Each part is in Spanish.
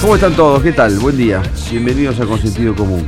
¿Cómo están todos? ¿Qué tal? Buen día. Bienvenidos a Con Sentido Común.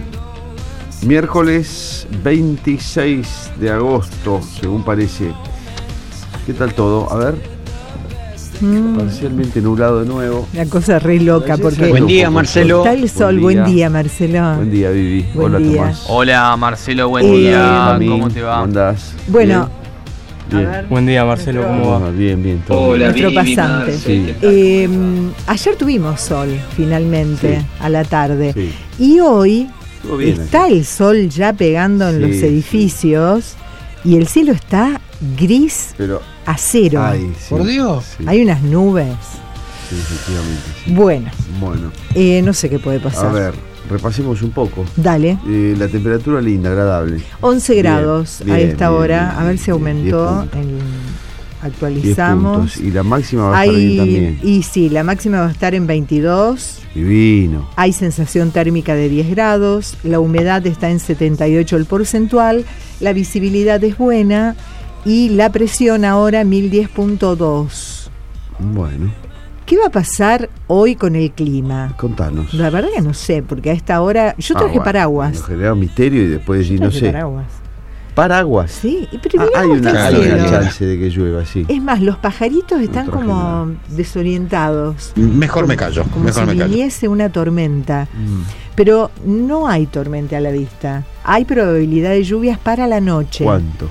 Miércoles 26 de agosto, según parece. ¿Qué tal todo? A ver. Parcialmente nublado de nuevo. Una cosa re loca porque... Buen día, Marcelo. Está el sol. Buen día, Marcelo. Buen día, Vivi. Buen Hola, día. Tomás. Hola, Marcelo. Buen día. Mami. ¿Cómo te va? ¿Cómo andás? Bueno, Bien. a ver, Buen día, Marcelo, ¿cómo va? Bien, bien. Todo Hola, bien. nuestro Vivi, pasante. Sí. Ayer tuvimos sol, finalmente, Sí. a la tarde. Sí. Y hoy Estuvo bien está ayer. el sol ya pegando en Sí, los edificios y el cielo está gris Pero, a cero. ay, sí. ¿Por Dios? Sí, Hay unas nubes. sí, efectivamente. Sí. Bueno, Bueno, no sé qué puede a pasar. ver, repasemos un poco. Dale. La temperatura linda, agradable. 11 Bien, grados a bien, esta bien, hora. bien, A ver bien, si bien, aumentó. 10 puntos. 10 Actualizamos. puntos. Y la máxima va a estar bien también. Y sí, la máxima va a estar en 22. Divino. Hay sensación térmica de 10 grados. La humedad está en 78 el porcentual. La visibilidad es buena. Y la presión ahora 1010.2. Bueno, ¿Qué va a pasar hoy con el clima? contanos. La verdad que no sé, porque a esta hora... Yo traje Bueno, paraguas. nos genera un misterio y después decir, no Traje sé. paraguas. Paraguas. Sí, pero mirá Hay cómo está el una cielo. chance de que llueva, sí. Es más, los pajaritos están traje como nada. desorientados. Mejor me callo, Como mejor si me callo. viniese una tormenta. Pero no hay tormenta a la vista. Hay probabilidad de lluvias para la noche. ¿Cuánto?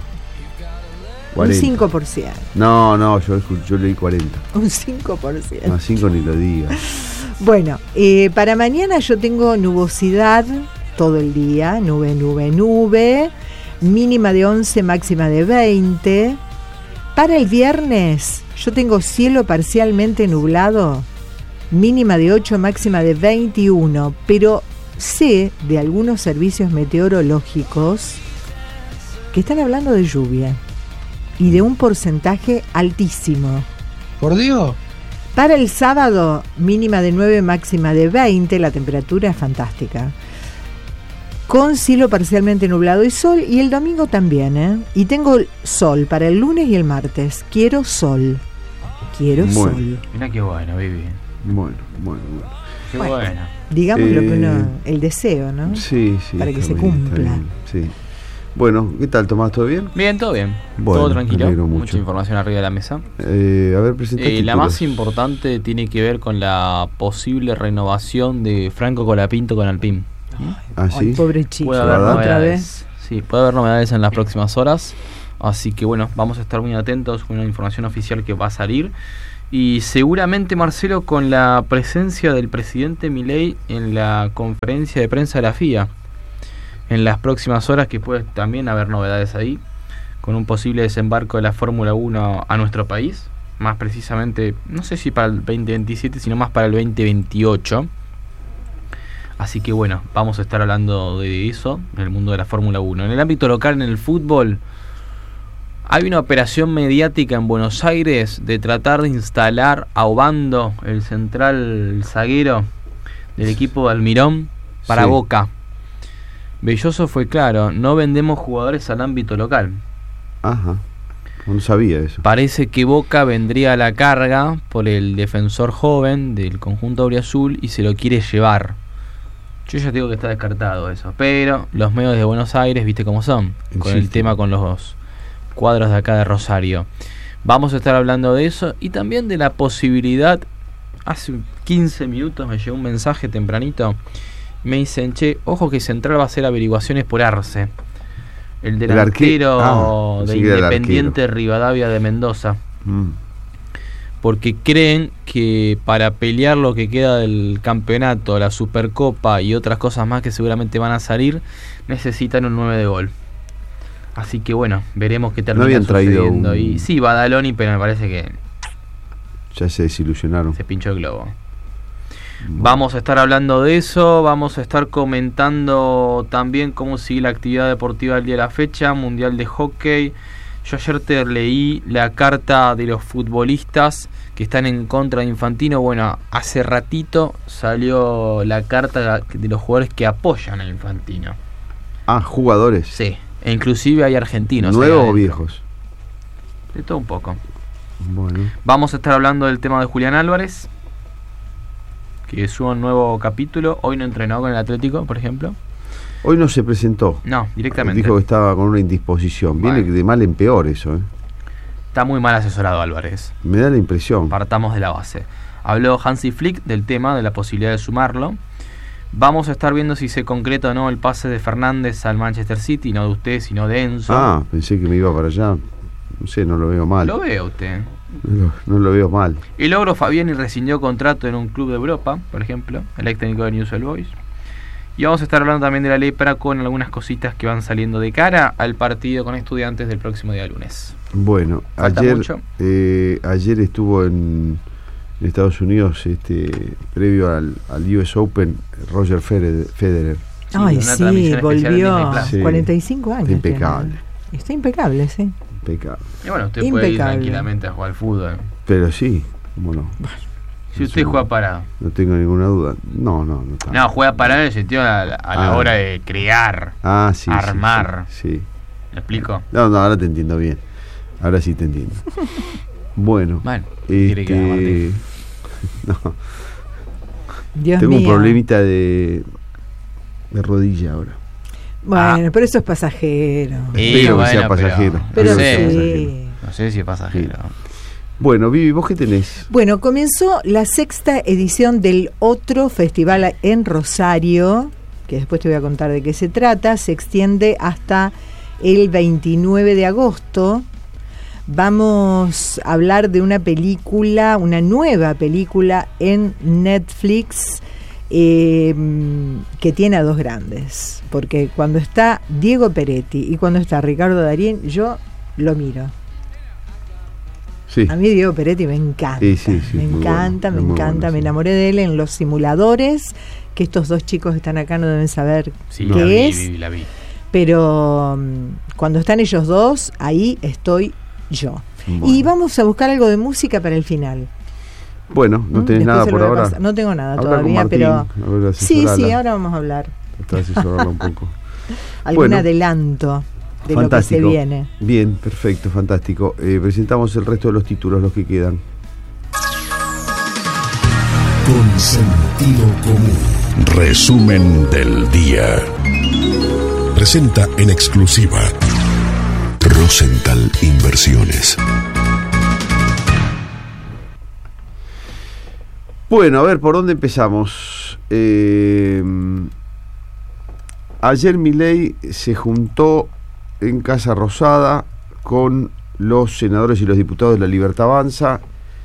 Un 40. 5%. No, yo leí 40. Un 5%. No, 5 ni lo digas. Bueno, para mañana yo tengo nubosidad todo el día. Nube. Mínima de 11, máxima de 20. Para el viernes yo tengo cielo parcialmente nublado. Mínima de 8, máxima de 21. Pero sé de algunos servicios meteorológicos que están hablando de lluvia y de un porcentaje altísimo. ¿Por Dios? Para el sábado, mínima de 9, máxima de 20, la temperatura es fantástica. Con cielo parcialmente nublado y sol, y el domingo también, ¿eh? Y tengo sol para el lunes y el martes. Quiero sol. Quiero Bueno. sol. Mirá qué bueno, Vivi. Bueno. Qué Bueno. bueno. Digamos lo que uno, el deseo, ¿no? Sí. Para que está se bien, está cumpla. bien, sí. Bueno, ¿qué tal, Tomás? ¿Todo bien? Bien, todo bien. Bueno, todo me tranquilo. alegro mucho. Mucha información arriba de la mesa. A ver, presenta La títulos. más importante tiene que ver con la posible renovación de Franco Colapinto con Alpine. Ah, Ay, sí. pobre chico. Puede haber ¿Verdad? Otra novedades. vez. Sí, puede haber novedades en las próximas horas. Así que bueno, vamos a estar muy atentos con una información oficial que va a salir. Y seguramente, Marcelo, con la presencia del presidente Milei en la conferencia de prensa de la FIA en las próximas horas, que puede también haber novedades ahí, con un posible desembarco de la Fórmula 1 a nuestro país, más precisamente, no sé si para el 2027, sino más para el 2028. Así que bueno, vamos a estar hablando de eso en el mundo de la Fórmula 1. En el ámbito local, en el fútbol, hay una operación mediática en Buenos Aires de tratar de instalar a Obando, el central, el zaguero del equipo de Almirón, para Sí. Boca. Belloso fue claro: no vendemos jugadores al ámbito local. Ajá. No sabía eso. Parece que Boca vendría a la carga por el defensor joven del conjunto auriazul y se lo quiere llevar. Yo ya digo que está descartado eso, pero los medios de Buenos Aires, viste cómo son, con el Insisten. tema con los cuadros de acá de Rosario. Vamos a estar hablando de eso y también de la posibilidad. Hace 15 minutos me llegó un mensaje tempranito. Me dicen, che, ojo que Central va a hacer averiguaciones por Arce, el delantero de pensé que era el Independiente Rivadavia de Mendoza, Mm. porque creen que para pelear lo que queda del campeonato, la Supercopa y otras cosas más que seguramente van a salir, necesitan un 9 de gol. Así que bueno, veremos qué termina habían traído sucediendo. un- Y sí, Badaloni, pero me parece que Ya se desilusionaron. se pinchó el globo. Vamos a estar hablando de eso, vamos a estar comentando también cómo sigue la actividad deportiva del día de la fecha, Mundial de Hockey. Yo ayer te leí la carta de los futbolistas que están en contra de Infantino. Bueno, hace ratito salió la carta de los jugadores que apoyan a Infantino. Ah, jugadores. Sí, e inclusive hay argentinos. ¿Nuevos ahí o adentro. viejos? De todo un poco. Bueno. Vamos a estar hablando del tema de Julián Álvarez, que suba un nuevo capítulo. Hoy no entrenó con el Atlético, por ejemplo. Hoy no se presentó. No, directamente. Dijo que estaba con una indisposición. Viene Bueno. de mal en peor eso, ¿eh? Está muy mal asesorado Álvarez. Me da la impresión. Partamos de la base. Habló Hansi Flick del tema, de la posibilidad de sumarlo. Vamos a estar viendo si se concreta o no el pase de Fernández al Manchester City, no de usted, sino de Enzo. Ah, pensé que me iba para allá. No sé, no lo veo mal. Lo veo usted. No lo veo mal. El logro Fabiani rescindió contrato en un club de Europa, por ejemplo, el ex técnico de Newell's Boys. Y vamos a estar hablando también de la lepra con algunas cositas que van saliendo de cara al partido con Estudiantes del próximo día lunes. Bueno, ¿Falta mucho? ayer estuvo en Estados Unidos, previo al US Open, Roger Federer. Sí, Ay, una sí, transmisión especial en volvió. Disney Plus. Sí. 45 años. Está impecable. tiene. Está impecable, sí. Impecable. Y bueno, usted puede ir Impecable. tranquilamente a jugar al fútbol. Pero sí, cómo no. Si usted Eso juega parado. No tengo ninguna duda. No está. No, juega parado en el sentido a la hora de crear, Ah, sí. armar. Sí. ¿Me explico? No, ahora te entiendo bien. Ahora sí te entiendo. Bueno. Bueno, quiere que haga Martín. No, Dios tengo mío. un problemita de rodilla ahora. Bueno, pero eso es pasajero. Espero que sea pasajero. Pero no Espero que sé, sea sí. pasajero. No sé si es pasajero. Bueno, Vivi, ¿vos qué tenés? Bueno, comenzó la 6ª edición del Otro Festival en Rosario, que después te voy a contar de qué se trata. Se extiende hasta el 29 de agosto. Vamos a hablar de una película, una nueva película en Netflix que tiene a dos grandes. Porque cuando está Diego Peretti y cuando está Ricardo Darín, yo lo miro. Sí. A mí Diego Peretti me encanta, Sí, me muy encanta, bueno, me muy encanta, bueno, me sí. enamoré de él en Los Simuladores, que estos dos chicos que están acá no deben saber Sí, qué la vi, es, la vi. pero cuando están ellos dos, ahí estoy yo. Bueno. Y vamos a buscar algo de música para el final. Bueno, no tenés Después nada se por lo voy a ahora. pasar. No tengo nada Habla con todavía, Martín, pero a ver, sí, asesorala. ahora vamos a hablar. Tratá de asesorarla un poco. Algún Bueno. adelanto de Fantástico. lo que se viene. Bien, perfecto, fantástico. Presentamos el resto de los títulos, los que quedan. Con sentido común. Resumen del día. Presenta en exclusiva Rosenthal Inversiones. Bueno, a ver, ¿por dónde empezamos? Ayer Milei se juntó en Casa Rosada con los senadores y los diputados de La Libertad Avanza.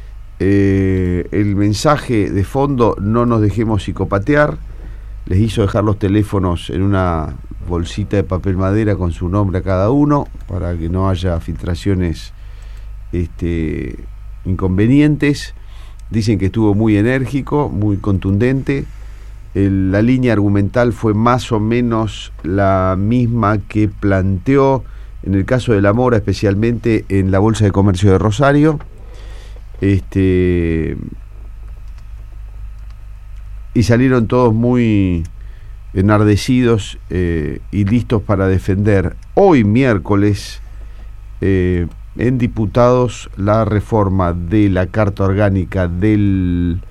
El mensaje de fondo: no nos dejemos psicopatear. Les hizo dejar los teléfonos en una bolsita de papel madera con su nombre a cada uno para que no haya filtraciones inconvenientes. Dicen que estuvo muy enérgico, muy contundente. La línea argumental fue más o menos la misma que planteó en el caso de la Mora, especialmente en la Bolsa de Comercio de Rosario. Y salieron todos muy enardecidos y listos para defender hoy miércoles en diputados la reforma de la Carta Orgánica del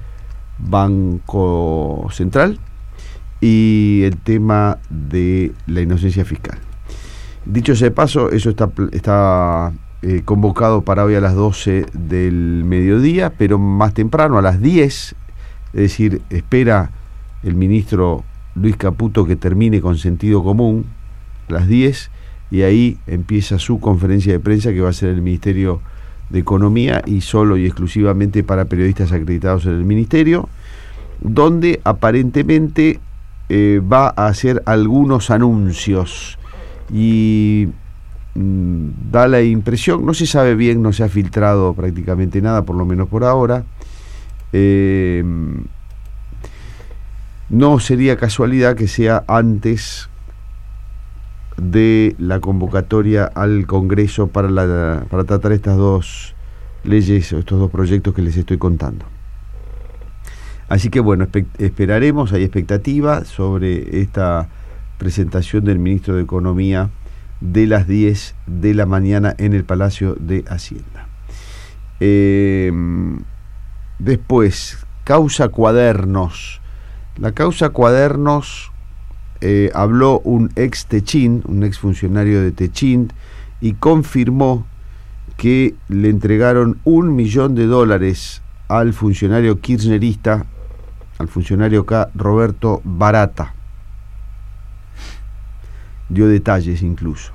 Banco Central y el tema de la inocencia fiscal. Dicho sea de paso, eso está convocado para hoy a las 12 del mediodía, pero más temprano, a las 10, es decir, espera el ministro Luis Caputo que termine con sentido común a las 10, y ahí empieza su conferencia de prensa, que va a ser el Ministerio de Economía y solo y exclusivamente para periodistas acreditados en el Ministerio, donde aparentemente va a hacer algunos anuncios y da la impresión, no se sabe bien, no se ha filtrado prácticamente nada, por lo menos por ahora. No sería casualidad que sea antes de la convocatoria al Congreso para tratar estas dos leyes o estos dos proyectos que les estoy contando. Así que bueno, esperaremos, hay expectativa sobre esta presentación del ministro de Economía de las 10 de la mañana en el Palacio de Hacienda. Después, causa Cuadernos. La causa Cuadernos habló un ex Techint, un ex funcionario de Techint, y confirmó que le entregaron $1 millón al funcionario kirchnerista, al funcionario K. Roberto Barata. Dio detalles incluso.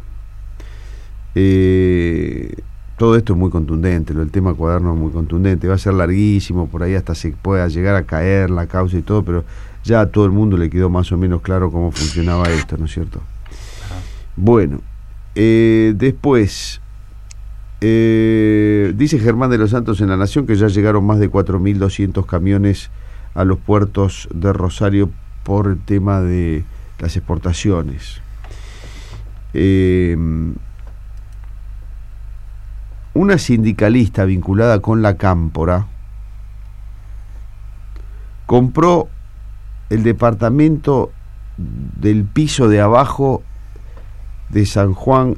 Todo esto es muy contundente, el tema Cuaderno es muy contundente, va a ser larguísimo, por ahí hasta se pueda llegar a caer la causa y todo, pero ya a todo el mundo le quedó más o menos claro cómo funcionaba esto, ¿no es cierto? Bueno, después, dice Germán de los Santos en La Nación que ya llegaron más de 4.200 camiones a los puertos de Rosario por el tema de las exportaciones. Una sindicalista vinculada con la Cámpora compró el departamento del piso de abajo de San José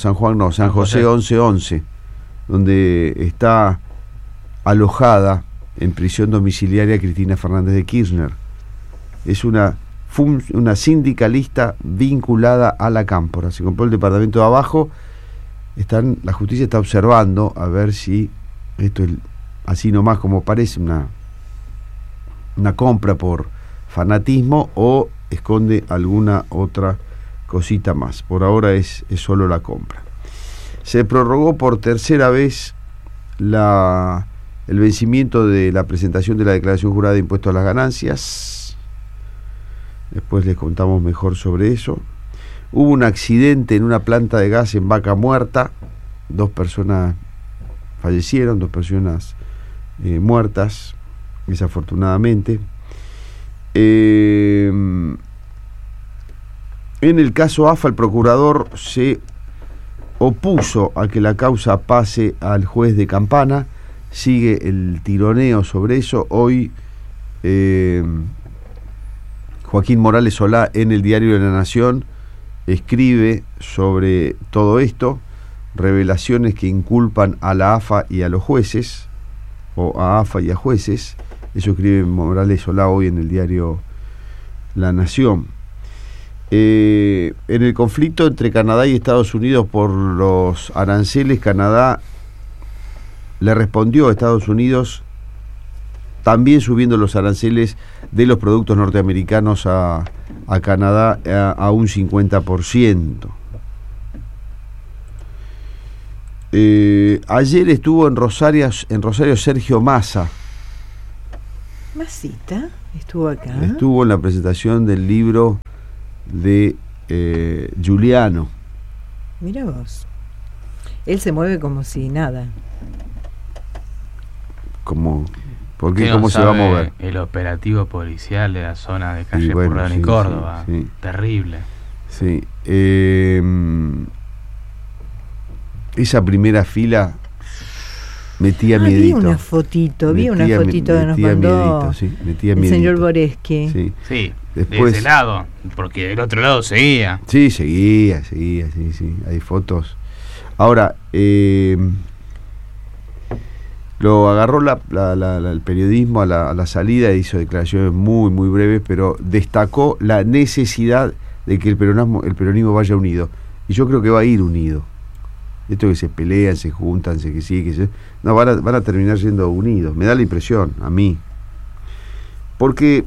1111, donde está alojada en prisión domiciliaria Cristina Fernández de Kirchner. Es una sindicalista vinculada a la Cámpora. Se compró el departamento de abajo. La justicia está observando a ver si esto es así nomás como parece una compra por fanatismo o esconde alguna otra cosita más. Por ahora es solo la compra. Se prorrogó por tercera vez el vencimiento de la presentación de la declaración jurada de impuesto a las ganancias. Después les contamos mejor sobre eso. Hubo un accidente en una planta de gas en Vaca Muerta. 2 personas fallecieron, 2 personas muertas, desafortunadamente. En el caso AFA, el procurador se opuso a que la causa pase al juez de Campana. Sigue el tironeo sobre eso. Hoy Joaquín Morales Solá en el Diario de la Nación escribe sobre todo esto, revelaciones que inculpan a la AFA y a los jueces, o a AFA y a jueces. Eso escribe Morales Solá hoy en el diario La Nación. En el conflicto entre Canadá y Estados Unidos por los aranceles, Canadá le respondió a Estados Unidos también subiendo los aranceles de los productos norteamericanos a Canadá a un 50%. Ayer estuvo en Rosario Sergio Massa. Masita estuvo acá. Estuvo en la presentación del libro de Giuliano. Mira vos. Él se mueve como si nada. ¿Por qué? ¿Cómo se va a mover? El operativo policial de la zona de calle Purredón y Córdoba. Sí. Terrible. Sí. Esa primera fila metía miedito. Vi una fotito que nos mandó el señor Boreschi. Sí. Después, de ese lado, porque del otro lado seguía. Sí, seguía. Hay fotos. Ahora, lo agarró el periodismo a la salida, hizo declaraciones muy, muy breves, pero destacó la necesidad de que el peronismo vaya unido. Y yo creo que va a ir unido. Esto que se pelean, se juntan, no, van a terminar siendo unidos. Me da la impresión, a mí. Porque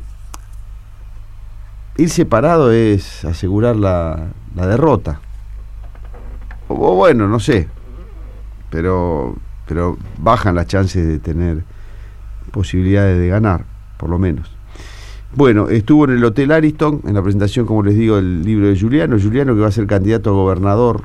ir separado es asegurar la derrota. O bueno, no sé. Pero bajan las chances de tener posibilidades de ganar, por lo menos. Bueno, estuvo en el Hotel Ariston, en la presentación, como les digo, del libro de Giuliano que va a ser candidato a gobernador.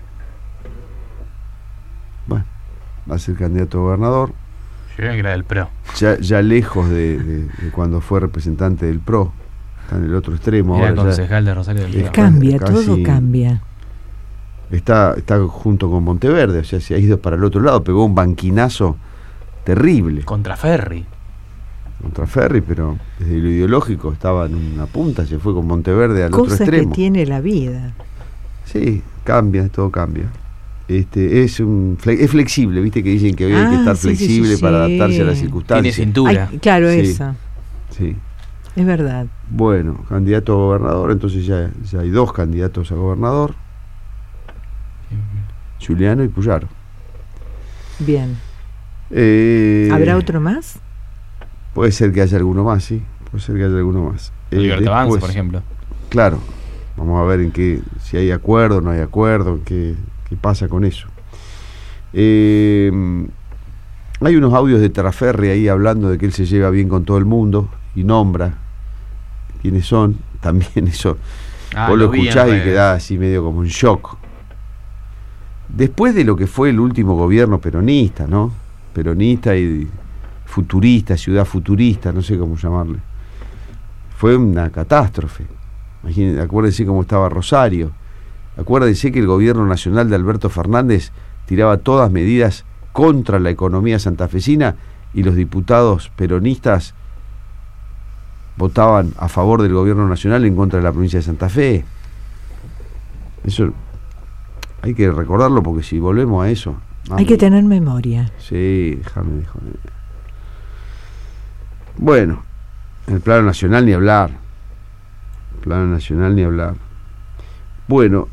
Bueno, va a ser candidato a gobernador. Giuliano que era del PRO. Ya lejos de cuando fue representante del PRO. Está en el otro extremo. Era concejal de Rosario del Río. Cambia, todo cambia. Está junto con Monteverde, o sea, se ha ido para el otro lado, pegó un banquinazo terrible. Contra Ferri, pero desde lo ideológico estaba en una punta, se fue con Monteverde al otro extremo. Cosas que tiene la vida. Sí, cambia, todo cambia. Es flexible, viste que dicen que hoy hay que estar flexible para adaptarse a las circunstancias. Tiene cintura. Claro, Sí. esa. Sí. Es verdad. Bueno, candidato a gobernador, entonces ya hay 2 candidatos a gobernador, Giuliano y Puyaro. Bien. ¿Habrá otro más? Puede ser que haya alguno más, sí. Puede ser que haya alguno más. Libertad Avanza, después, por ejemplo. Claro, vamos a ver si hay acuerdo, no hay acuerdo, qué pasa con eso. Hay unos audios de Terraferri ahí hablando de que él se lleva bien con todo el mundo y nombra quiénes son. También eso, vos lo escuchás y quedás así medio como en shock. Después de lo que fue el último gobierno peronista, ¿no? Peronista y futurista, ciudad futurista, no sé cómo llamarle. Fue una catástrofe. Imagínense, acuérdense cómo estaba Rosario. Acuérdense que el gobierno nacional de Alberto Fernández tiraba todas medidas contra la economía santafesina y los diputados peronistas votaban a favor del gobierno nacional en contra de la provincia de Santa Fe. Eso hay que recordarlo, porque si volvemos a eso... Hay que tener memoria. Sí, déjame de joder. Bueno, el plano nacional ni hablar. Bueno,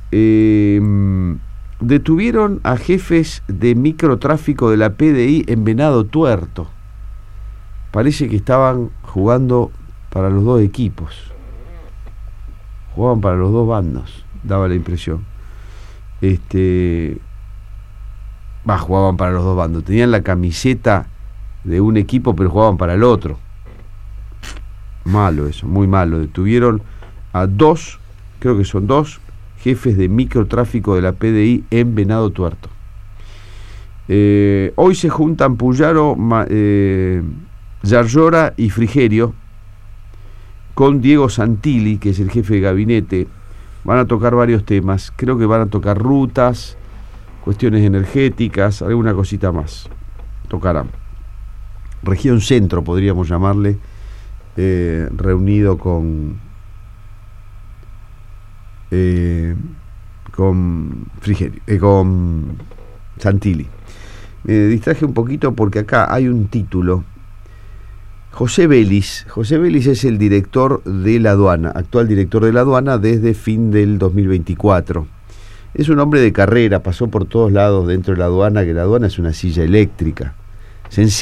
detuvieron a jefes de microtráfico de la PDI en Venado Tuerto. Parece que estaban jugando para los 2 equipos. Jugaban para los 2 bandos, daba la impresión. Jugaban para los 2 bandos. Tenían la camiseta de un equipo, pero jugaban para el otro. Malo eso, muy malo. Detuvieron a 2, creo que son 2 jefes de microtráfico de la PDI en Venado Tuerto. Hoy se juntan Puyaro, Yarlora y Frigerio con Diego Santilli, que es el jefe de gabinete. Van a tocar varios temas. Creo que van a tocar rutas, cuestiones energéticas, alguna cosita más. Tocarán. Región Centro, podríamos llamarle, reunido con Frigerio, con Santilli. Me distraje un poquito porque acá hay un título. José Vélez es el director de la aduana, actual director de la aduana desde fin del 2024. Es un hombre de carrera, pasó por todos lados dentro de la aduana, que la aduana es una silla eléctrica.